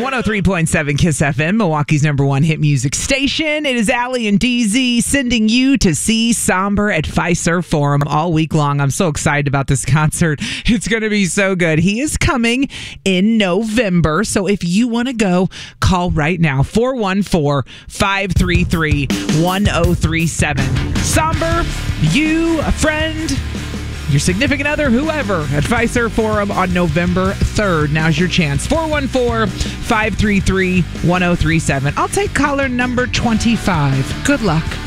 103.7 Kiss FM, Milwaukee's #1 hit music station. It is Allie and DZ sending you to see Somber at Fiserv Forum all week long. I'm so excited about this concert. It's going to be so good. He is coming in November. So if you want to go, call right now. 414-533-1037. Somber, you, a friend, your significant other, whoever, at Fiserv Forum on November 3rd. Now's your chance. 414-533-1037. I'll take caller number 25. Good luck.